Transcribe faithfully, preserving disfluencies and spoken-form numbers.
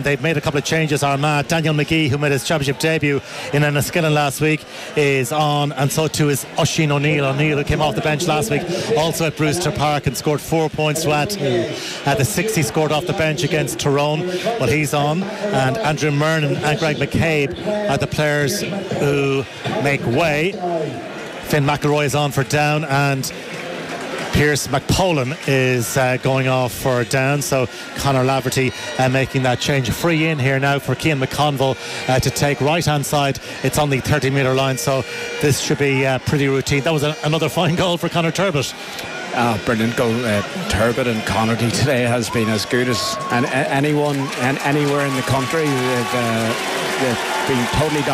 in. They've made a couple of changes. Armagh, Daniel McGee, who made his championship debut in Enniskillen last week, is on, and so too is Oisin O'Neill. O'Neill, who came off the bench last week, also at Brewster Park and scored four points to add at the six he scored off the bench against Tyrone. Well, he's on, and Andrew Murnan and Greg McCabe are the players who make way. Finn McElroy is on for Down, and Pierce McPolin is uh, going off for Down. So Conor Laverty uh, making that change. Free in here now for Cian McConville uh, to take right hand side. It's on the thirty metre line, so this should be uh, pretty routine. That was a, another fine goal for Conor Turbot. Oh, brilliant goal. uh, Turbot and Connerty today has been as good as an, anyone and anywhere in the country. They've, uh, they've been totally